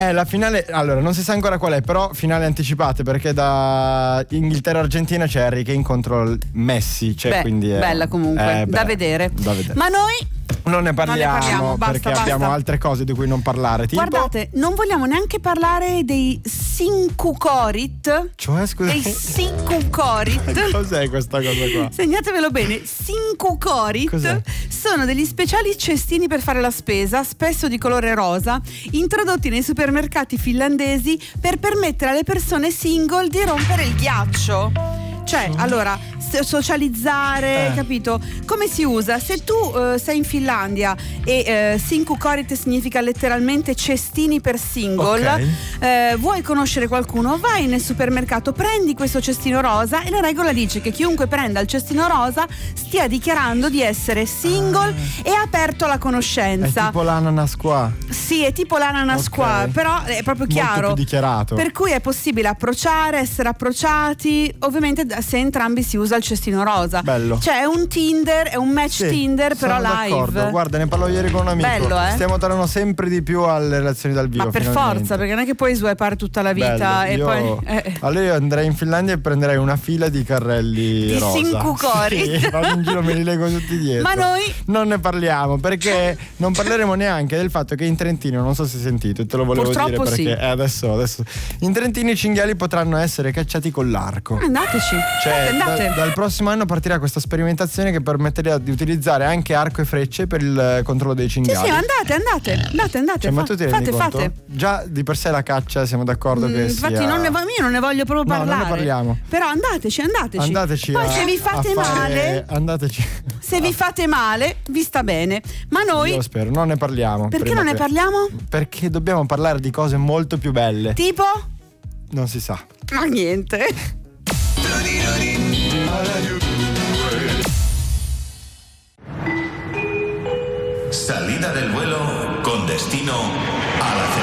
La finale, allora non si sa ancora qual è, però finale anticipate, perché da Inghilterra-Argentina c'è Harry Kane contro Messi, quindi è bella comunque, da vedere. Ma noi non ne parliamo, basta, perché basta. abbiamo altre cose di cui non parlare, tipo... Guardate, non vogliamo neanche parlare dei Sincucorit. Cioè, scusa, dei Sincucorit. Cos'è questa cosa qua? Segnatevelo bene, Sincucorit. Cos'è? Sono degli speciali cestini per fare la spesa, spesso di colore rosa, introdotti nei supermercati finlandesi per permettere alle persone single di rompere il ghiaccio. Cioè, allora, socializzare, capito? Come si usa? Se tu sei in Finlandia e Sinkukorit significa letteralmente cestini per single, vuoi conoscere qualcuno, vai nel supermercato, prendi questo cestino rosa e la regola dice che chiunque prenda il cestino rosa stia dichiarando di essere single e aperto alla conoscenza. È tipo l'ananas qua. Sì, è tipo l'ananas qua, però è proprio chiaro. Molto più dichiarato. Per cui è possibile approcciare, essere approcciati, ovviamente se entrambi si usa il cestino rosa. Bello. Cioè è un Tinder, è un match Tinder, però sono live. D'accordo. Guarda, ne parlavo ieri con un amico. Bello, Stiamo tornando sempre di più alle relazioni dal vivo. Ma per forza, perché non è che puoi swipeare tutta la vita. Bello. Poi allora io andrei in Finlandia e prenderei una fila di carrelli di rosa. Sinkukorit. Sì, vado in giro, me li leggo tutti dietro. Ma noi non ne parliamo, perché non parleremo neanche del fatto che in Trentino, non so se hai sentito, te lo volevo purtroppo dire perché adesso in Trentino i cinghiali potranno essere cacciati con l'arco. Andateci. Cioè, andate. Dal prossimo anno partirà questa sperimentazione che permetterà di utilizzare anche arco e frecce per il controllo dei cinghiali. Sì, andate. Cioè, ma tu ti rendi conto? Fate. Già di per sé la caccia siamo d'accordo che infatti sia... io non ne voglio proprio parlare. No, non ne parliamo. Però andateci. Poi se vi fate male, andateci. Se vi fate male, vi sta bene. Ma noi... Io spero, non ne parliamo. Perché non ne parliamo? Perché dobbiamo parlare di cose molto più belle. Tipo? Non si sa. Ma niente. Salida del vuelo con destino a la